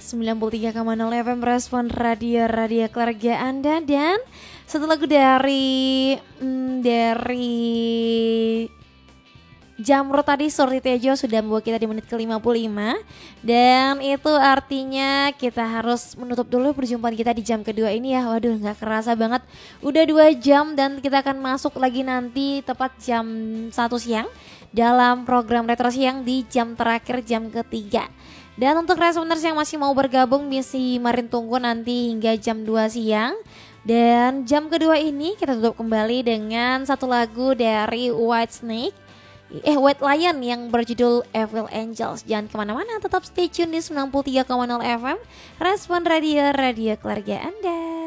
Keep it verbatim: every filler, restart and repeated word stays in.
sembilan puluh tiga koma nol F M Respon Radio-radio keluarga Anda. Dan satu lagu dari hmm, Dari Jamrud tadi, Surti Tejo, sudah membawa kita di menit ke lima puluh lima. Dan itu artinya kita harus menutup dulu perjumpaan kita di jam kedua ini ya. Waduh, gak kerasa banget udah dua jam. Dan kita akan masuk lagi nanti tepat jam satu siang dalam program Retro Siang di jam terakhir, jam ketiga. Dan untuk responers yang masih mau bergabung, misi Marin tunggu nanti hingga jam dua siang. Dan jam kedua ini kita tutup kembali dengan satu lagu dari White Snake Eh White Lion yang berjudul Evil Angels. Jangan kemana-mana, tetap stay tune di sembilan puluh tiga koma nol F M Respon Radio, radio keluarga Anda.